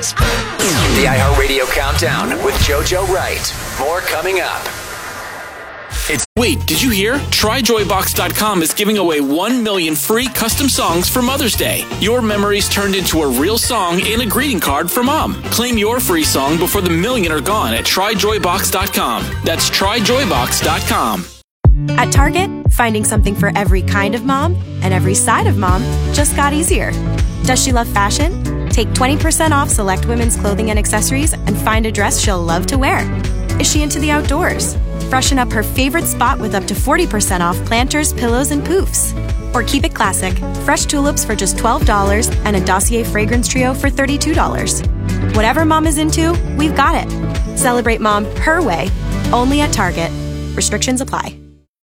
The iHeartRadio Countdown with JoJo Wright. More coming up. Wait, did you hear? TryJoyBox.com is giving away 1 million free custom songs for Mother's Day. Your memories turned into a real song and a greeting card for Mom. Claim your free song before the million are gone at TryJoyBox.com. That's TryJoyBox.com. At Target, finding something for every kind of mom and every side of mom just got easier. Does she love fashion? Take 20% off select women's clothing and accessories and find a dress she'll love to wear. Is she into the outdoors? Freshen up her favorite spot with up to 40% off planters, pillows, and poofs. Or keep it classic. Fresh tulips for just $12 and a Dossier fragrance trio for $32. Whatever mom is into, we've got it. Celebrate mom her way, only at Target. Restrictions apply.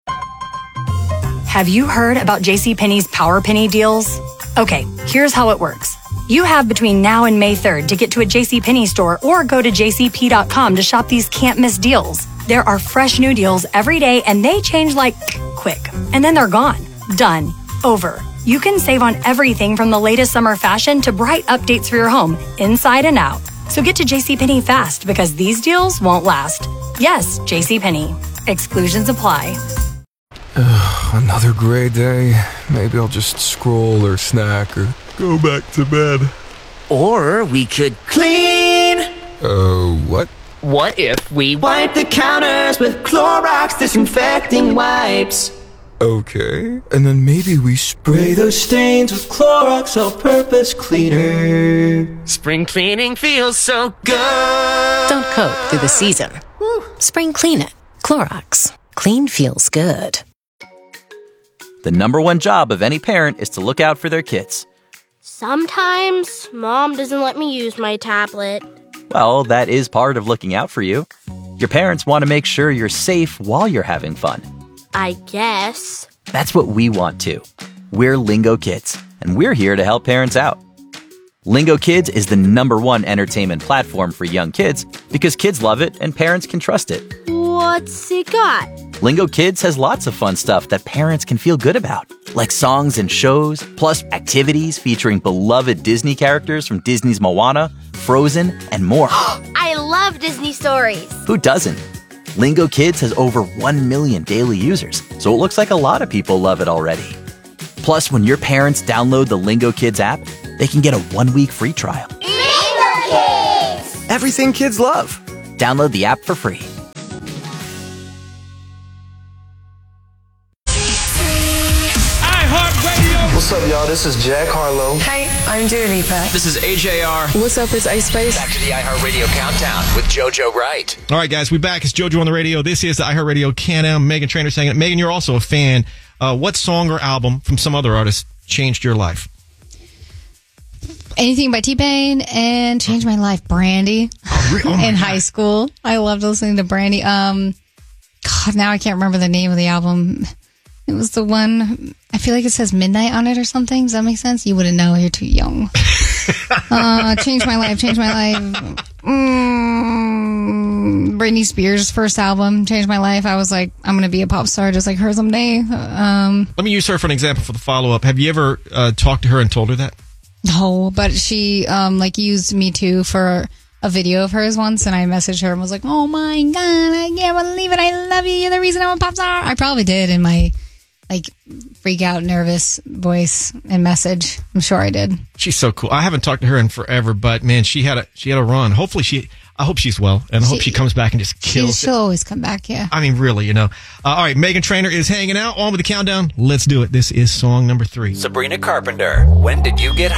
Have you heard about JCPenney's Power Penny deals? Okay, here's how it works. You have between now and May 3rd to get to a JCPenney store or go to jcp.com to shop these can't-miss deals. There are fresh new deals every day, and they change like quick. And then they're gone. Done. Over. You can save on everything from the latest summer fashion to bright updates for your home, inside and out. So get to JCPenney fast, because these deals won't last. Yes, JCPenney. Exclusions apply. Another gray day. Maybe I'll just scroll or snack or go back to bed. Or we could clean. What? What if we wipe the counters with Clorox disinfecting wipes? Okay. And then maybe we spray those stains with Clorox all-purpose cleaner. Spring cleaning feels so good. Don't coat through the season. Spring clean it. Clorox. Clean feels good. The number one job of any parent is to look out for their kids. Sometimes Mom doesn't let me use my tablet. Well, that is part of looking out for you. Your parents want to make sure you're safe while you're having fun. I guess. That's what we want too. We're Lingo Kids, and we're here to help parents out. Lingo Kids is the number one entertainment platform for young kids because kids love it and parents can trust it. What's it got? Lingo Kids has lots of fun stuff that parents can feel good about, like songs and shows, plus activities featuring beloved Disney characters from Disney's Moana, Frozen, and more. I love Disney stories. Who doesn't? Lingo Kids has over 1 million daily users, so it looks like a lot of people love it already. Plus, when your parents download the Lingo Kids app, they can get a 1-week free trial. Lingo Kids! Everything kids love. Download the app for free. What's up, y'all? This is Jack Harlow. Hey, I'm Dua Lipa. This is AJR. What's up? It's Ice Spice. Back to the iHeartRadio Countdown with JoJo Wright. All right, guys, we back. It's JoJo on the radio. This is the iHeartRadio Countdown. Meghan Trainor saying it. Meghan, you're also a fan. What song or album from some other artist changed your life? Anything by T-Pain and changed my life. Brandy. In high school. I loved listening to Brandy. God, now I can't remember the name of the album. It was the one, I feel like it says Midnight on it or something. Does that make sense? You wouldn't know. You're too young. Changed my life. Britney Spears' first album changed my life. I was like, I'm going to be a pop star just like her someday. Let me use her for an example for the follow-up. Have you ever talked to her and told her that? No, but she used Me Too for a video of hers once, and I messaged her and was like, oh my God, I can't believe it. I love you. You're the reason I'm a pop star. I probably did in my freak out, nervous voice and message. I'm sure I did. She's so cool. I haven't talked to her in forever, but man, she had a run. Hopefully I hope she's well, and I hope she comes back and just kills it. She'll always come back, yeah. I mean, really, All right, Meghan Trainor is hanging out. On with the countdown. Let's do it. This is song number 3. Sabrina Carpenter, when did you get